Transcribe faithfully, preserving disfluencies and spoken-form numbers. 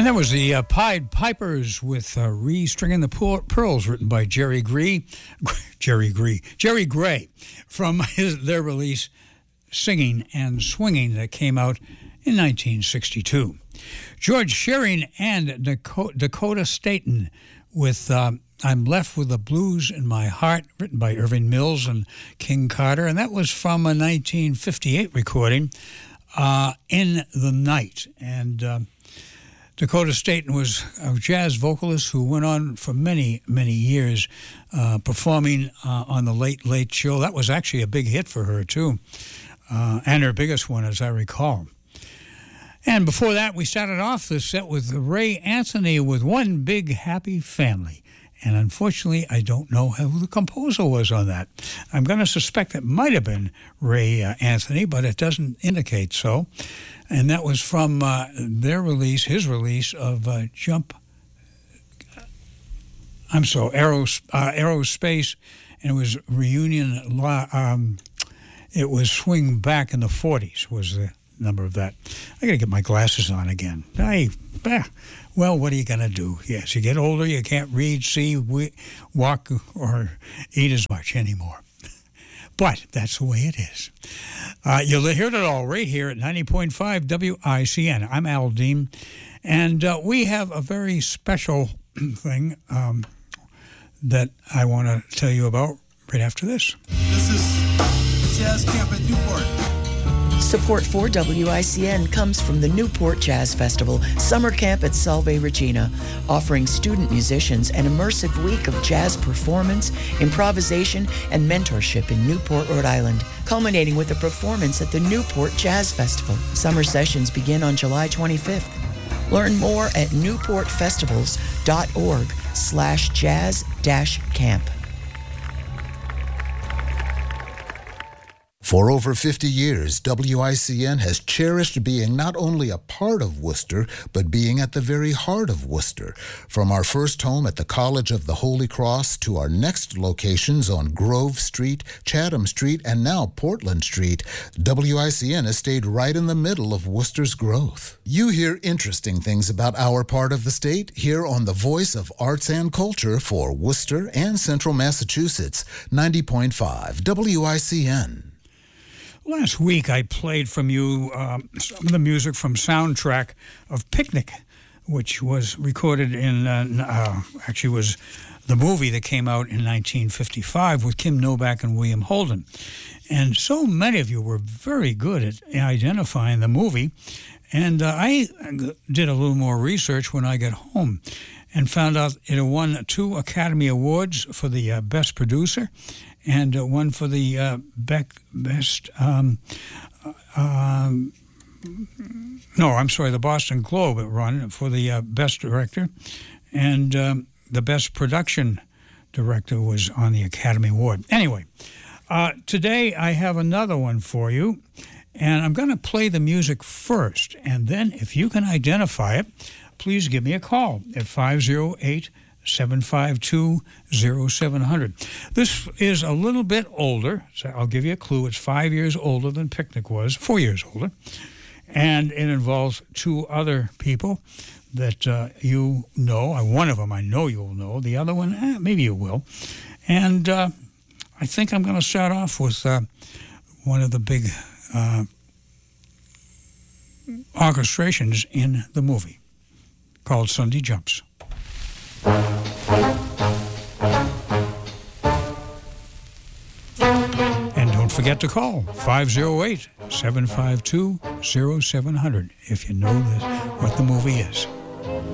And that was the uh, Pied Pipers with uh, Re-Stringing the Pearls, written by Jerry Gree, Jerry Gree, Jerry Gray, from his, their release Singing and Swinging that came out in nineteen sixty-two. George Shearing and Dakota, Dakota Staton with uh, I'm Left with the Blues in My Heart, written by Irving Mills and King Carter, and that was from a nineteen fifty-eight recording, uh, In the Night. And uh, Dakota Staton was a jazz vocalist who went on for many, many years uh, performing uh, on the Late Late Show. That was actually a big hit for her, too, uh, and her biggest one, as I recall. And before that, we started off the set with Ray Anthony with One Big Happy Family. And unfortunately, I don't know who the composer was on that. I'm going to suspect it might have been Ray uh, Anthony, but it doesn't indicate so. And that was from uh, their release, his release of uh, Jump, I'm sorry, Aeros, uh, Aerospace, and it was Reunion, um, it was Swing Back in the forties was the number of that. I got to get my glasses on again. I, bah, well, what are you going to do? Yes, you get older, you can't read, see, we, walk, or eat as much anymore. But that's the way it is. Uh, you'll hear it all right here at ninety point five W I C N. I'm Al Dean, and uh, we have a very special thing um, that I want to tell you about right after this. This is Jazz Camp at Newport. Support for W I C N comes from the Newport Jazz Festival Summer Camp at Salve Regina, offering student musicians an immersive week of jazz performance, improvisation, and mentorship in Newport, Rhode Island, culminating with a performance at the Newport Jazz Festival. Summer sessions begin on July twenty-fifth. Learn more at newportfestivals.org slash jazz dash camp. For over fifty years, W I C N has cherished being not only a part of Worcester, but being at the very heart of Worcester. From our first home at the College of the Holy Cross to our next locations on Grove Street, Chatham Street, and now Portland Street, W I C N has stayed right in the middle of Worcester's growth. You hear interesting things about our part of the state here on the Voice of Arts and Culture for Worcester and Central Massachusetts, ninety point five W I C N. Last week, I played from you uh, some of the music from soundtrack of Picnic, which was recorded in, uh, uh, actually was the movie that came out in nineteen fifty-five with Kim Novak and William Holden. And so many of you were very good at identifying the movie. And uh, I did a little more research when I got home and found out it won two Academy Awards for the uh, Best Producer and uh, one for the uh, Beck Best, um, um, no, I'm sorry, the Boston Globe it won for the uh, Best Director, and um, the Best Production Director was on the Academy Award. Anyway, uh, today I have another one for you, and I'm going to play the music first, and then if you can identify it, please give me a call at five oh eight, seven five two, oh seven hundred. This is a little bit older, so I'll give you a clue. It's five years older than Picnic was, four years older, and it involves two other people that uh, you know. One of them I know you'll know. The other one, eh, maybe you will. And uh, I think I'm going to start off with uh, one of the big uh, orchestrations in the movie called Sunday Jumps. And don't forget to call five oh eight, seven five two, oh seven hundred if you know this, what the movie is.